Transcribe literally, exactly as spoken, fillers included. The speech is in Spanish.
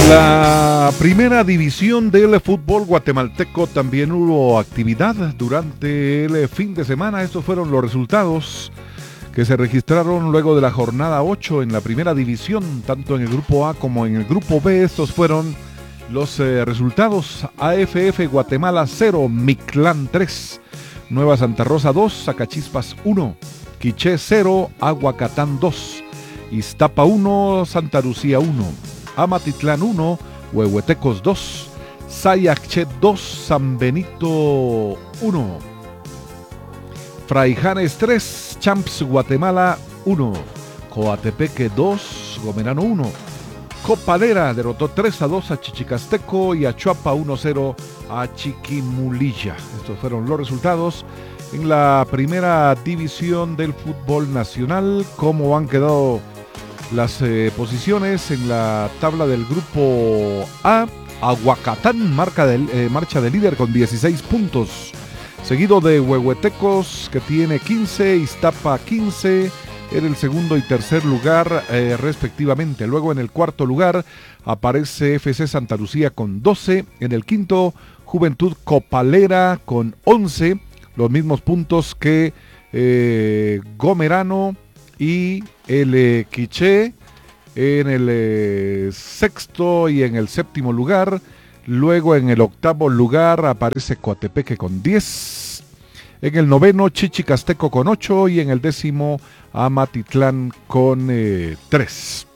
En la primera división del fútbol guatemalteco también hubo actividad durante el fin de semana. Estos fueron los resultados que se registraron luego de la jornada ocho en la primera división, tanto en el grupo A como en el grupo B. Estos fueron los eh, resultados: A F F Guatemala cero, Mictlán tres, Nueva Santa Rosa dos, Sacachispas uno, Quiché cero, Aguacatán dos, Iztapa uno, Santa Lucía uno, Amatitlán uno, Huehuetecos dos, Sayacché dos, San Benito uno, Fraijanes tres, Champs Guatemala uno, Coatepeque dos, Gomerano uno, Copalera derrotó tres a dos a Chichicasteco y a Chuapa uno a cero a Chiquimulilla. Estos fueron los resultados en la primera división del fútbol nacional. ¿Cómo han quedado las eh, posiciones en la tabla del grupo A? Aguacatán marca de, eh, marcha de líder con dieciséis puntos, seguido de Huehuetecos, que tiene quince, Iztapa quince en el segundo y tercer lugar eh, respectivamente. Luego en el cuarto lugar aparece F C Santa Lucía con doce, en el quinto Juventud Copalera con once, los mismos puntos que eh, Gomerano y el eh, Quiché. En el eh, sexto y en el séptimo lugar. Luego en el octavo lugar aparece Coatepeque con diez. En el noveno Chichicasteco con ocho y en el décimo Amatitlán con eh, tres.